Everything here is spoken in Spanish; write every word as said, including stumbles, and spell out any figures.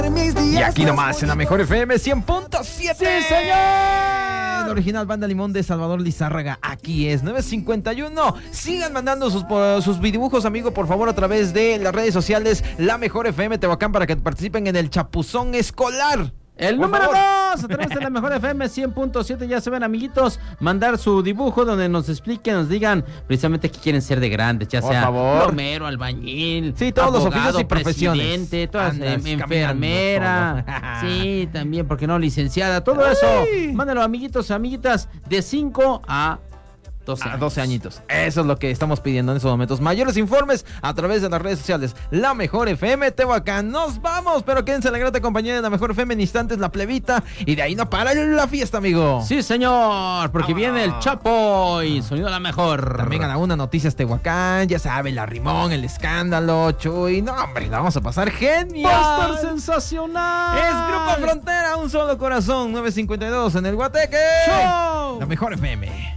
Y aquí nomás en la mejor F M cien punto siete. ¡Sí, señor! La original Banda Limón de Salvador Lizárraga. Aquí es nueve cincuenta y uno. Sigan mandando sus, sus dibujos, amigo, por favor, a través de las redes sociales La Mejor F M Tehuacán para que participen en el Chapuzón Escolar. El Por número favor. dos, a través de la mejor F M cien punto siete, ya se ven, amiguitos, mandar su dibujo donde nos expliquen, nos digan precisamente qué quieren ser de grandes, ya Por sea favor. plomero, albañil, Sí, todos los abogado, oficios y profesiones. presidente, todas, Andas em, enfermera, caminando sí, también, ¿por qué no? Licenciada, todo Ay. eso, mándenlo, amiguitos, amiguitas, de cinco a doce A años. doce añitos. Eso es lo que estamos pidiendo en estos momentos. Mayores informes a través de las redes sociales. La Mejor F M Tehuacán. Nos vamos, pero quédense en la grata compañía de La Mejor F M. En instantes, La Plebita. Y de ahí no para la fiesta, amigo. Sí, señor, porque Vámonos. viene el Chapo y sonido a la mejor. También a la una noticias Tehuacán. Ya sabe, la Rimón, el escándalo, Chuy. No, hombre, la vamos a pasar Va a genial. estar sensacional. Es Grupo Frontera, un solo corazón. nueve cincuenta y dos en el Guateque. Show. La Mejor F M.